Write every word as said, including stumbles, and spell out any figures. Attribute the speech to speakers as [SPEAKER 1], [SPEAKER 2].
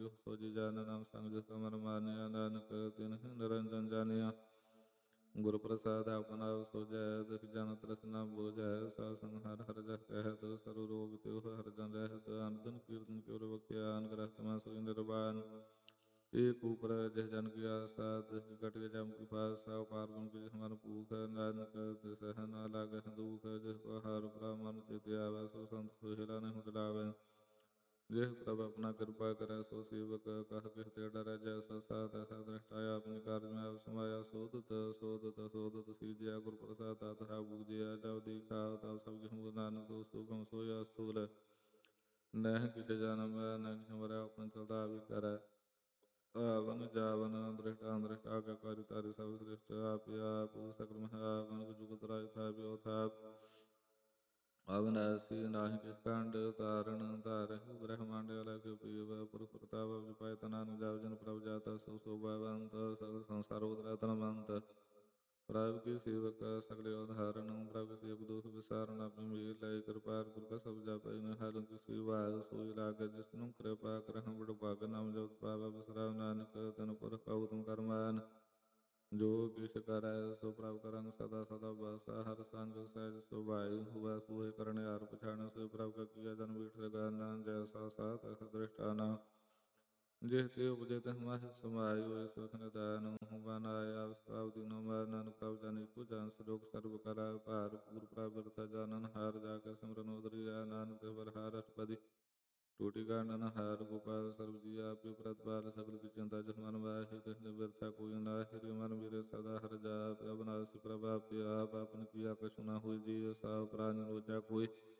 [SPEAKER 1] ਜੋ ਸੋ ਜੀ ਜਾਨ ਨਾਮ ਸੰਗ ਜਿਸ ਕਾ ਮਨ ਮਾਨਿਆ ਨਾਨਕ ਤਿਨ ਨਿਰੰਜਨ ਜਾਣਿਆ। ਗੁਰ ਪ੍ਰਸਾਦਿ ਆਪਨਾ ਆਪ ਸੁਝੈ ਤਿਸ ਜਨ ਤ੍ਰਿਸ਼ਨਾ ਬੁਝੈ। ਸਾਧ ਸੰਗ ਹਰਿ ਹਰਿ ਜਸ ਕਹਿਤ ਸਰਬ ਰੋਗ ਤਿਉ ਹਰਿ ਜਨ ਰਹਿਤ। ਅਨ ਦਿਨ ਕੀਰਤਨ ਕਿਉ ਬਖਿਆਨ ਗ੍ਰਸਤ ਮਹਿ ਸੋਈ ਨਿਰਵਾਨ। ਏਕ ਊਪਰ ਜਿਸ ਜਨ ਕੀ ਆਸਾ ਤਿਸ ਕੀ ਕਟਿ ਜਮ ਕੀ ਪਾਸਾ। ਅਪਾਰ ਗੁਣ ਕੀ ਜਿਸ ਮਨ ਭੂਖ ਨਾਨਕ ਤਿਸ ਨਾ ਲਾਗਹਿ ਦੁਖ। ਜਿਸ ਕੋ ਆਹਾਰ ਪ੍ਰਭ ਮਨ ਚਿਤਿ ਆਵੈ ਸੋ ਸੰਤ ਸੁਹੇਲਾ ਨਹਿ ਡਲਾਵੈ। ਜਿਸ ਪ੍ਰਭ ਆਪਣਾ ਕਿਰਪਾ ਕਰੈ ਸੋ ਸੇਵਕ ਕਹ ਕਿਸ ਤੇ ਡਰੈ। ਜੈਸਾ ਸਾਧ ਤੈਸਾ ਦ੍ਰਿਸ਼ਟਾ ਆਪਨ ਕਾਰਜ ਮੈਂ ਆਪ ਸਮਾਇਆ। ਸੋਧਤ ਸੋਧਤ ਸੋਧਤ ਸੀਜਿਆ ਗੁਰ ਪ੍ਰਸਾਦ ਤਾ ਤਹਾ ਬੂਝਿਆ। ਜਬ ਦੇਖਾ ਤਬ ਸਭ ਕਿਛੁ ਨਾਨਕ ਸੋ ਸੂਖਮ ਸੋਇਆ ਸਥੂਲ। ਨਹਿ ਕਿਛ ਜਨਮੈ ਨਹਿ ਕਿਛ ਮਰੈ ਆਪਨ ਚਲਤਾ ਆਪਿ ਕਰੈ। ਆਵਨ ਜਾਵਨ ਦ੍ਰਿਸ਼ਟਾ ਅਦ੍ਰਿਸ਼ਟ ਆਗਿਆ ਕਾਰਿ ਤਾਰਿ ਸਭ ਸ੍ਰਿਸ਼ਟ। ਆਪਿ ਆਪ ਸਕਲ ਮਹਿ ਆਪ ਅਨਕ ਜੁਗਤ ਰਾਜ ਥਾਪਿ ਥਾਪ। ਅਵਿਨਾਸੀ ਨਾਹਿ ਕਿਛ ਖੰਡ ਤਾਰਨ ਧਾਰਹਿ ਬ੍ਰਹਮੰਡ ਅਲਖ ਪੀਵ। ਪੁਰਖ ਪ੍ਰਤਾਪ ਅਪਜੁ ਨਾਨਕ ਜਪ ਜਨ ਪ੍ਰਭ ਜਾਤਾ ਸੋ ਸੋਭਾਵੰਤ। ਸਗਲ ਸੰਸਾਰ ਉਦਰੈ ਤਨਵੰਤ। ਪ੍ਰਭ ਕੀ ਸੇਵਕ ਸਗਲੇ ਉਦਾਹਰਨ। ਪ੍ਰਭ ਕੀ ਸੇਵਕ ਦੁਖ ਵਿਸਾਰਨ। ਆਪੇ ਮੇਲ ਲਾਇ ਕਿਰਪਾਲ ਗੁਰ ਕਾ ਸਬੁ ਜਪੈ। ਨਿਹਾਲ ਕਿਸੀ ਵਾਰ ਸੋਈ ਲਾਗੈ ਜਿਸਨੂੰ ਕਿਰਪਾ ਕਰਹੁ ਬੜ ਭਾਗ। ਨਾਮ ਜਪਤ ਪਾਵੈ ਬਿਸਰਾਵ ਨਾਨਕ ਤਨ ਪੁਰਖ ਕਾ ਊਤਮ ਕਰਮਾਨ। ਜੋ ਕਿਛ ਕਰੈ ਸੋ ਪ੍ਰਭ ਕਰਨ ਸਦਾ ਸਦਾ ਬਸਾ। ਹਰਿ ਸੰਗ ਸਹਿਜ ਸੁਭਾਈ ਹੁਵੈ ਸੋਹਿ ਕਰਣਿਹਾਰ ਪਛਾਣਿ। ਸੋਈ ਪ੍ਰਭ ਕਾ ਕੀਆ ਜਨਮ ਬੀਠ ਜਗਾਨਾ। ਜੈਸਾ ਸਾਧ ਤੈਸਾ ਦ੍ਰਿਸ਼ਟਾਨਾ। ਜਿਸ ਤੇ ਉਪਜੈ ਤਿਸ ਮਾਹਿ ਸਮਾਈ। ਹੋਇ ਸੁਖ ਨਿਧਾਨ ਹਉ ਬਨਾਇਆ। ਆਪ ਸਭ ਦੀਨੋ ਮਾਰ ਨਾਨਕ ਪ੍ਰਭ ਜਨ ਏਕੋ ਜਨ। ਸੰਜੋਗ ਸਰਬ ਕਲਾ ਭਾਰਪੂਰ ਪ੍ਰਭ ਬਿਰਥਾ ਜਾਨਨ ਹਾਰ। ਜਾ ਕੇ ਸਿਮਰਨ ਉਤਰਿਆ ਨਾਨਕ ਤਿਸ ਬਲਿਹਾਰ ਅਸ਼ਟਪਦੀ। ਟੂਟੀ ਕਾਣਨ ਹਾਰ ਗੋਪਾਲ ਸਰਬ ਜੀ ਆਪੇ ਪ੍ਰਤਪਾਲ। ਸਗਲ ਕੀ ਚਿੰਤਾ ਜਿਸ ਮਨ ਮਾਹਿ ਤਿਸ ਨੇ ਬਿਰਥਾ ਕੋਈ ਨਾਹਿ। ਹਰਿ ਮਨ ਮੇਰੇ ਸਦਾ ਹਰਿ ਜਾਪ। ਅਬਨਾਸੀ ਪ੍ਰਭ ਆਪੇ ਆਪ। ਆਪਨ ਕੀਆ ਕਛੁ ਨ ਹੋਇ। ਜੀ ਸਾਵ ਪ੍ਰਾਨ ਲੋਚਾ ਕੋਈ।